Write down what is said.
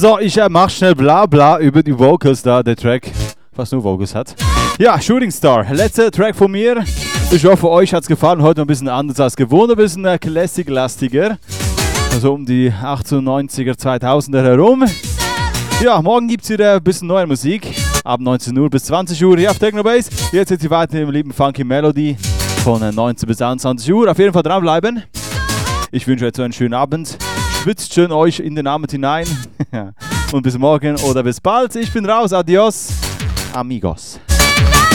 So, ich mach schnell bla bla über die Vocals da, der Track fast nur Vocals hat. Ja, Shooting Star, letzter Track von mir. Ich hoffe, euch hat's gefallen. Heute ein bisschen anders als gewohnt, ein bisschen Classic-lastiger. Also um die 98er, 2000er herum. Ja, morgen gibt's wieder ein bisschen neue Musik. Ab 19 Uhr bis 20 Uhr hier auf Technobase. Jetzt sind Sie weiter im lieben Funky Melody von 19 bis 21 Uhr. Auf jeden Fall dranbleiben. Ich wünsche euch so einen schönen Abend. Schwitzt schön euch in den Abend hinein. Und bis morgen oder bis bald. Ich bin raus. Adios, amigos.